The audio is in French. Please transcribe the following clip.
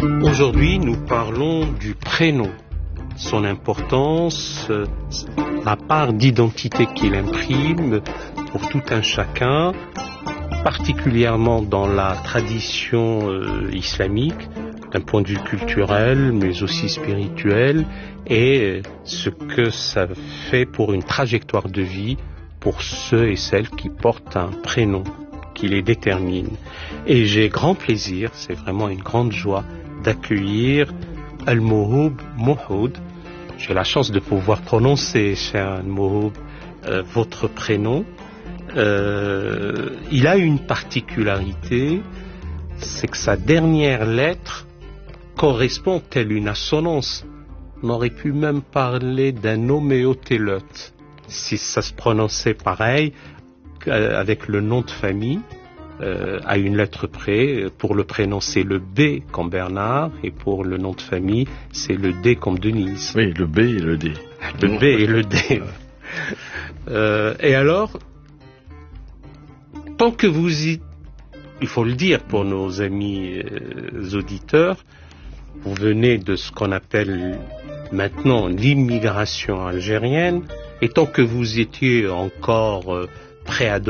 Aujourd'hui, nous parlons du prénom, son importance, la part d'identité qu'il imprime pour tout un chacun, particulièrement dans la tradition islamique, d'un point de vue culturel, mais aussi spirituel, et ce que ça fait pour une trajectoire de vie pour ceux et celles qui portent un prénom qui les détermine. Et j'ai grand plaisir, c'est vraiment une grande joie, d'accueillir Al-Mouhoub Mouhoud. J'ai la chance de pouvoir prononcer, cher Al-Mouhoub, votre prénom. Il a une particularité, c'est que sa dernière lettre correspond telle une assonance. On aurait pu même parler d'un homéotélote, si ça se prononçait pareil, avec le nom de famille, à une lettre près. Pour le prénom, c'est le B comme Bernard, et pour le nom de famille, c'est le D comme Denise. Oui, le B et le D. Le B et le D. Et alors, tant que vous y... Il faut le dire pour nos amis auditeurs, vous venez de ce qu'on appelle maintenant l'immigration algérienne, et tant que vous étiez encore préadolescent,